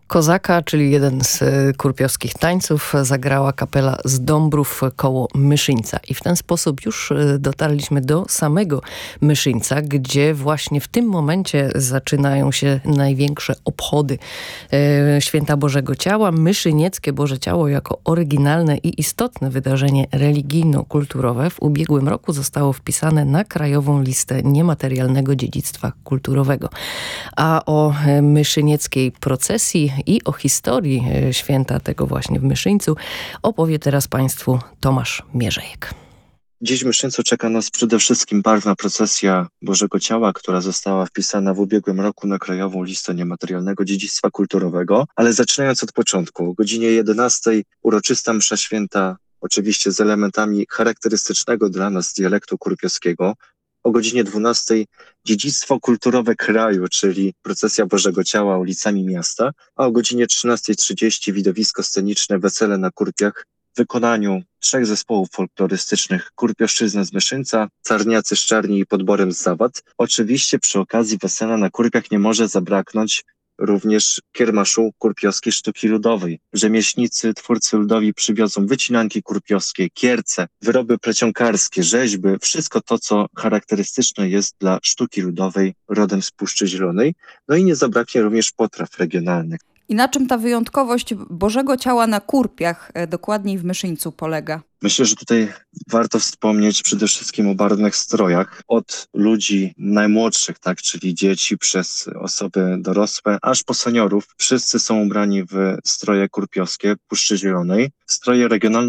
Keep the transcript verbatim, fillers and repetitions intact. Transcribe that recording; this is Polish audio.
Kozaka, czyli jeden z kurpiowskich tańców, zagrała kapela z Dąbrów koło Myszyńca. I w ten sposób już dotarliśmy do samego Myszyńca, gdzie właśnie w tym momencie zaczynają się największe obchody e, Święta Bożego Ciała. Myszynieckie Boże Ciało jako oryginalne i istotne wydarzenie religijno-kulturowe w ubiegłym roku zostało wpisane na Krajową Listę Niematerialnego Dziedzictwa Kulturowego. A o myszynieckiej procesji i o historii święta tego właśnie w Myszyńcu opowie teraz Państwu Tomasz Mierzejek. Dziś w Myszyńcu czeka nas przede wszystkim barwna procesja Bożego Ciała, która została wpisana w ubiegłym roku na Krajową Listę Niematerialnego Dziedzictwa Kulturowego. Ale zaczynając od początku, o godzinie jedenastej uroczysta msza święta, oczywiście z elementami charakterystycznego dla nas dialektu kurpiowskiego. O godzinie dwunastej dziedzictwo kulturowe kraju, czyli procesja Bożego Ciała ulicami miasta, a o godzinie trzynastej trzydzieści widowisko sceniczne Wesele na Kurpiach w wykonaniu trzech zespołów folklorystycznych: Kurpiowszczyzna z Myszyńca, Czarniacy z Czarni i Podborem z Zawad. Oczywiście przy okazji Wesela na Kurpiach nie może zabraknąć również kiermaszu kurpiowskiej sztuki ludowej. Rzemieślnicy, twórcy ludowi przywiozą wycinanki kurpiowskie, kierce, wyroby plecionkarskie, rzeźby, wszystko to, co charakterystyczne jest dla sztuki ludowej rodem z Puszczy Zielonej. No i nie zabraknie również potraw regionalnych. I na czym ta wyjątkowość Bożego Ciała na Kurpiach, dokładniej w Myszyńcu, polega? Myślę, że tutaj warto wspomnieć przede wszystkim o barwnych strojach. Od ludzi najmłodszych, tak, czyli dzieci, przez osoby dorosłe, aż po seniorów. Wszyscy są ubrani w stroje kurpiowskie Puszczy Zielonej. Stroje regionalne